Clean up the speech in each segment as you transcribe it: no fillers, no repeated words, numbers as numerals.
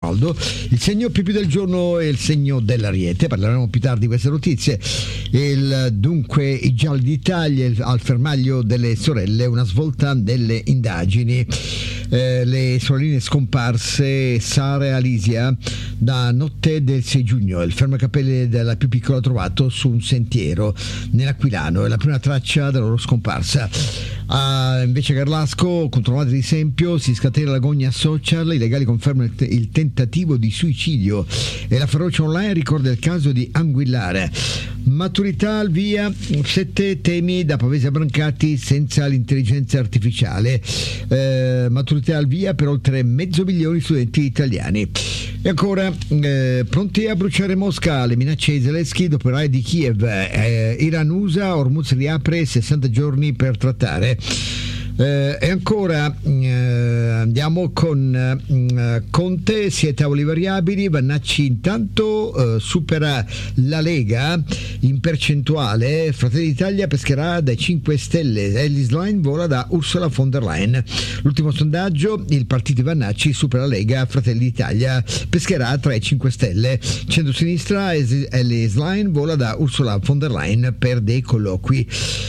Aldo. Il segno più del giorno è il segno dell'Ariete, parleremo più tardi di queste notizie. Dunque i gialli d'Italia al fermaglio delle sorelle, una svolta nelle indagini. Le sorelline scomparse Sara e Alisia da notte del 6 giugno. Il fermacapelli della più piccola trovato su un sentiero nell'Aquilano, è la prima traccia della loro scomparsa. Invece Garlasco, contro madre di Sempio, si scatena l'agonia social, i legali confermano il tentativo di suicidio e la ferocia online ricorda il caso di Anguillare. Maturità al via, 7 temi da Pavese a Brancati senza l'intelligenza artificiale. Maturità al via per oltre 500.000 studenti italiani. E ancora, pronti a bruciare Mosca, le minacce di Zelensky dopo il raid di Kiev. Iran-USA, Hormuz riapre, 60 giorni per trattare. E ancora andiamo con Conte, 7 tavoli variabili. Vannacci intanto supera la Lega in percentuale. Fratelli d'Italia pescherà dai 5 Stelle, Elly Schlein vola da Ursula von der Leyen. L'ultimo sondaggio, il partito di Vannacci supera la Lega, Fratelli d'Italia pescherà tra i 5 Stelle. Centrosinistra, Elly Schlein vola da Ursula von der Leyen per dei colloqui.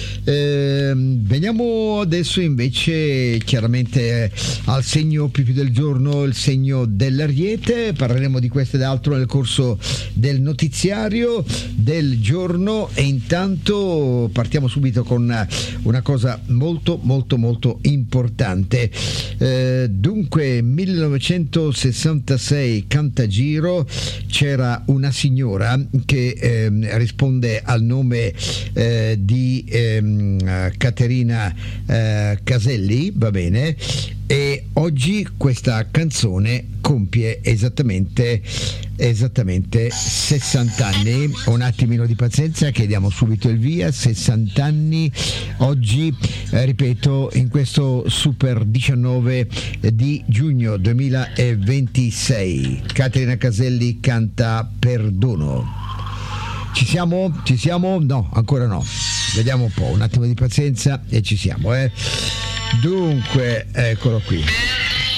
Veniamo adesso invece chiaramente al segno più del giorno, il segno dell'Ariete. Parleremo di questo ed altro nel corso del notiziario del giorno, e intanto partiamo subito con una cosa molto molto molto importante. Dunque 1966, Cantagiro, c'era una signora che risponde al nome di Caterina Caselli, va bene, e oggi questa canzone compie esattamente 60 anni. Un attimino di pazienza che diamo subito il via. 60 anni oggi, ripeto, in questo Super 19 di giugno 2026. Caterina Caselli canta Perdono. Ci siamo? No, ancora no. Vediamo un po', un attimo di pazienza e ci siamo, Dunque, eccolo qui.